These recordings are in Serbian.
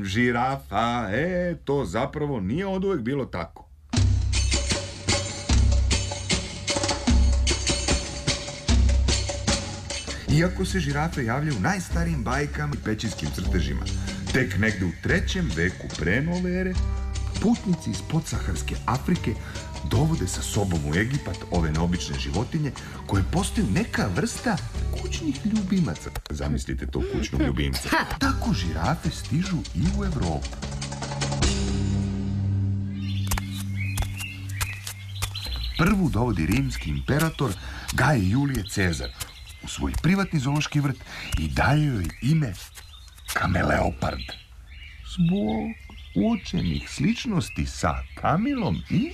žirafa. To zapravo nije oduvek bilo tako. Iako se žirafe javljaju u najstarijim bajkama i pećinskim crtežima, tek negde u 3. veku pre nove ere, putnici iz podsaharske Afrike dovode sa sobom u Egipat ove neobične životinje koje postaju neka vrsta kućnih ljubimaca. Zamislite to, kućnog ljubimca. Tako žirafe stižu i u Evropu. Prvu dovodi rimski imperator Gaj Julije Cezar u svoj privatni zoološki vrt i daje joj ime Kameleopard. Zbog uočenih sličnosti sa Kamilom i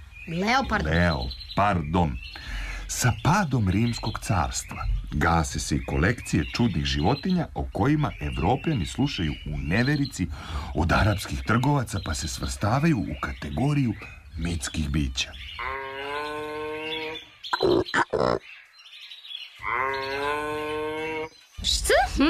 Leopardom. Sa padom Rimskog carstva gase se i kolekcije čudnih životinja o kojima Evropljani slušaju u neverici od arapskih trgovaca, pa se svrstavaju u kategoriju mitskih bića. Šta?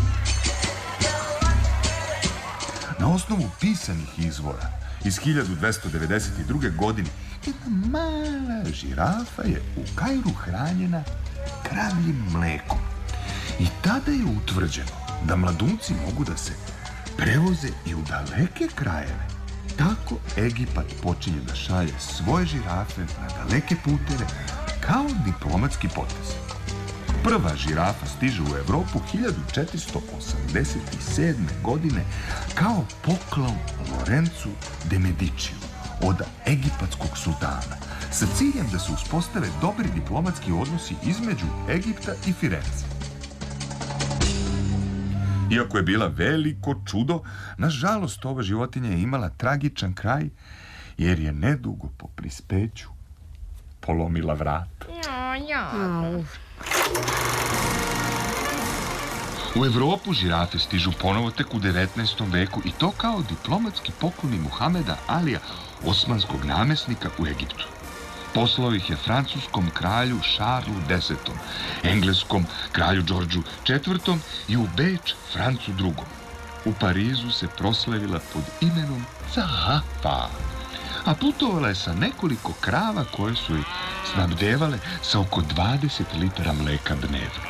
Na osnovu pisanih izvora iz 1292. godine jedna mala žirafa je u Kairu hranjena kravljim mlekom. I tada je utvrđeno da mladunci mogu da se prevoze i u daleke krajeve. Tako Egipat počinje da šalje svoje žirafe na daleke puteve kao diplomatski potez. Prva žirafa stiže u Evropu 1487. godine kao poklon Lorencu de Mediciju od egipatskog sultana sa ciljem da se uspostave dobri diplomatski odnosi između Egipta i Firence. Iako je bila veliko čudo, nažalost ova životinja je imala tragičan kraj jer je nedugo po prispeću polomila vrat. U Evropu žirafe stižu ponovo tek u 19. veku i to kao diplomatski pokloni Muhameda Alija, osmanskog namesnika u Egiptu. Poslao ih je francuskom kralju Šarlu X, engleskom kralju Đorđu IV i u Beč Francu II. U Parizu se proslavila pod imenom Zahafa, a putovala je sa nekoliko krava koje su ih snabdevale sa oko 20 litara mleka dnevno.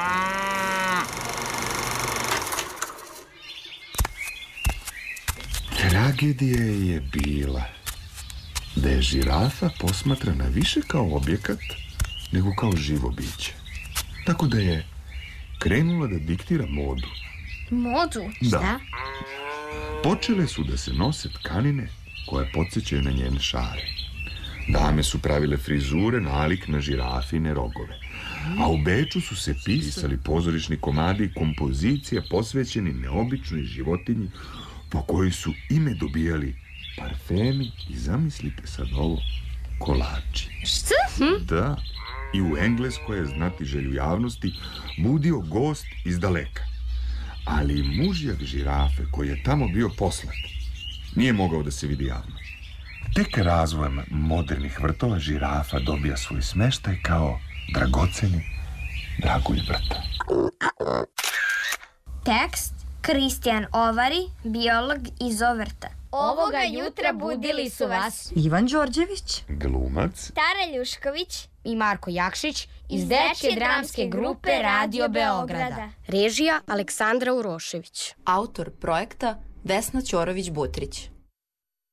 Tragedija je bila da je žirafa posmatrana više kao objekat nego kao živo biće. Tako da je krenula da diktira modu. Modu? Da. Šta? Počele su da se nose tkanine koje podsjećaju na njene šare. Dame su pravile frizure nalik na žirafine rogove. A u Beču su se pisali pozorišni komadi i kompozicija posvećeni neobičnoj životinji po kojoj su ime dobijali parfemi i zamislite sad ovo, kolači. Šta? Da, i u Engleskoj je znatiželju javnosti budio gost iz daleka. Ali mužjak žirafe koji je tamo bio poslat nije mogao da se vidi javno. Tek razvojem modernih vrtova žirafa dobija svoj smeštaj kao dragoceni dragulj vrta. Tekst Kristijan Ovari, biolog iz Ovrta. Ovoga jutra budili su vas Ivan Đorđević, Glumac Tara Ljušković i Marko Jakšić iz Dečje dramske grupe Radio Beograda. Režija Aleksandra Urošević. autor projekta Vesna Ćorović-Butrić.